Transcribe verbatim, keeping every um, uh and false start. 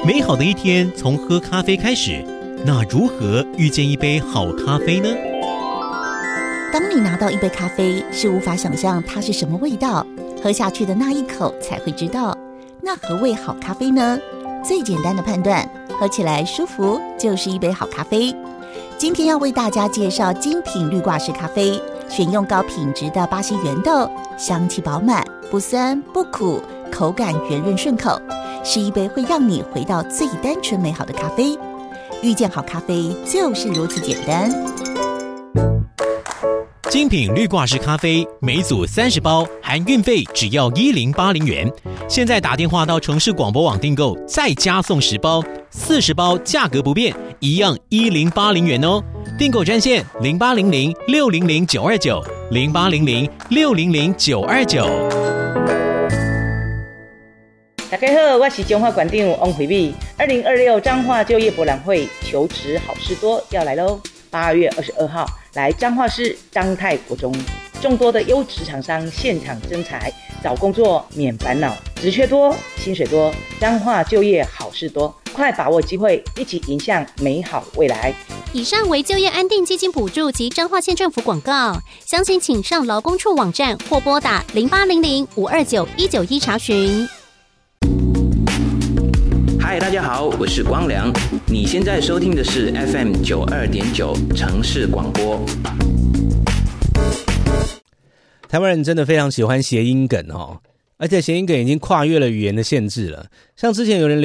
美好的一天从喝咖啡开始，那如何遇见一杯好咖啡呢？ 当你拿到一杯咖啡，是无法想象它是什么味道，喝下去的那一口才会知道。那何谓好咖啡呢？最简单的判断，喝起来舒服就是一杯好咖啡。今天要为大家介绍精品绿挂式咖啡，选用高品质的巴西原豆，香气饱满，不酸不苦，口感圆润顺口，是一杯会让你回到最单纯美好的咖啡。遇见好咖啡就是如此简单。 精品绿挂式咖啡每组三十包，含运费只要一零八零元。现在打电话到城市广播网订购，再加送十包，四十包价格不变，一样一零八零元哦。订购专线零八零零六零零九二九零八零零六零零九二九。 大家好，我是彰化馆长王惠美。二零二六彰化就业博览会求职好事多要来喽！八月二十二号来彰化市彰泰国中，众多的优质厂商现场征才，找工作免烦恼，职缺多，薪水多，彰化就业好事多，快把握机会，一起迎向美好未来。 以上为就业安定基金补助及彰化县政府广告，详情请上劳工处网站或拨打零八零零五二九一九一查询。 嗨，大家好，我是光良。你现在收听的是 F M 九二点九城市广播。 台湾人真的非常喜欢谐音梗哦，而且谐音梗已经跨越了语言的限制了。像之前有人